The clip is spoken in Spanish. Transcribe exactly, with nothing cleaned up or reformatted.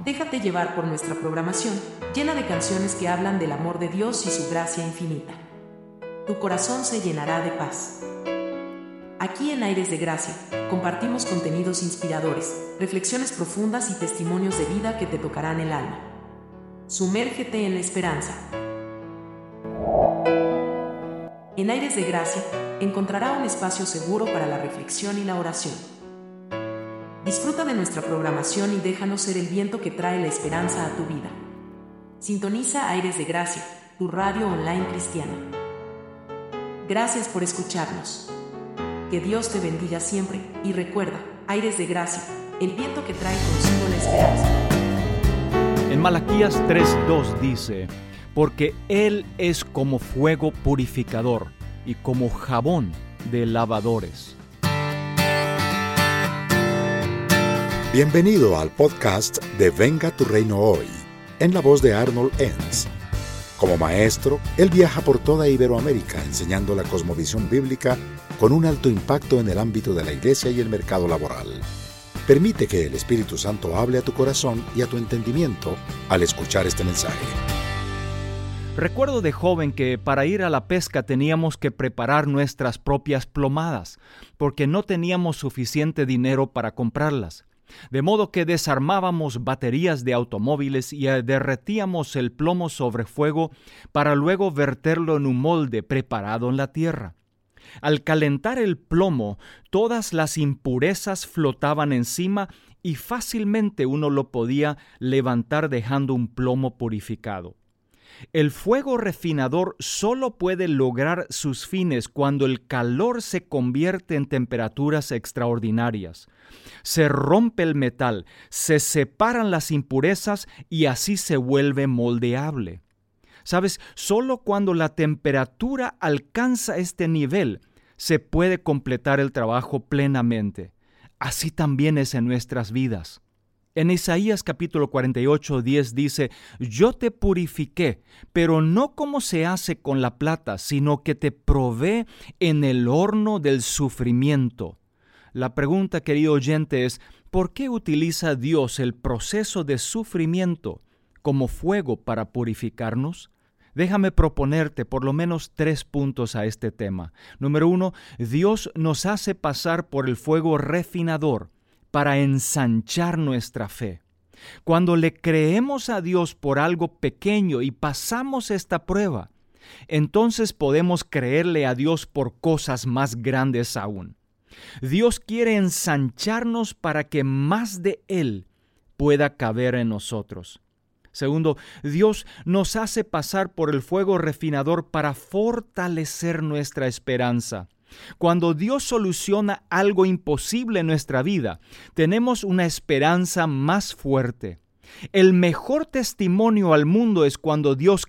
Déjate llevar por nuestra programación, llena de canciones que hablan del amor de Dios y su gracia infinita. Tu corazón se llenará de paz. Aquí en Aires de Gracia, compartimos contenidos inspiradores, reflexiones profundas y testimonios de vida que te tocarán el alma. Sumérgete en la esperanza. En Aires de Gracia, encontrará un espacio seguro para la reflexión y la oración. Disfruta de nuestra programación y déjanos ser el viento que trae la esperanza a tu vida. Sintoniza Aires de Gracia, tu radio online cristiana. Gracias por escucharnos. Que Dios te bendiga siempre, y recuerda, Aires de Gracia, el viento que trae consigo la esperanza. En Malaquías tres dos dice, porque Él es como fuego purificador y como jabón de lavadores. Bienvenido al podcast de Venga tu Reino Hoy, en la voz de Arnold Enns. Como maestro, él viaja por toda Iberoamérica enseñando la cosmovisión bíblica con un alto impacto en el ámbito de la iglesia y el mercado laboral. Permite que el Espíritu Santo hable a tu corazón y a tu entendimiento al escuchar este mensaje. Recuerdo de joven que para ir a la pesca teníamos que preparar nuestras propias plomadas, porque no teníamos suficiente dinero para comprarlas. De modo que desarmábamos baterías de automóviles y derretíamos el plomo sobre fuego para luego verterlo en un molde preparado en la tierra. Al calentar el plomo, todas las impurezas flotaban encima y fácilmente uno lo podía levantar dejando un plomo purificado. El fuego refinador solo puede lograr sus fines cuando el calor se convierte en temperaturas extraordinarias. Se rompe el metal, se separan las impurezas y así se vuelve moldeable. ¿Sabes? Solo cuando la temperatura alcanza este nivel se puede completar el trabajo plenamente. Así también es en nuestras vidas. En Isaías capítulo cuarenta y ocho, diez dice, yo te purifiqué, pero no como se hace con la plata, sino que te probé en el horno del sufrimiento. La pregunta, querido oyente, es, ¿por qué utiliza Dios el proceso de sufrimiento como fuego para purificarnos? Déjame proponerte por lo menos tres puntos a este tema. Número uno, Dios nos hace pasar por el fuego refinador para ensanchar nuestra fe. Cuando le creemos a Dios por algo pequeño y pasamos esta prueba, entonces podemos creerle a Dios por cosas más grandes aún. Dios quiere ensancharnos para que más de Él pueda caber en nosotros. Segundo, Dios nos hace pasar por el fuego refinador para fortalecer nuestra esperanza. Cuando Dios soluciona algo imposible en nuestra vida, tenemos una esperanza más fuerte. El mejor testimonio al mundo es cuando Dios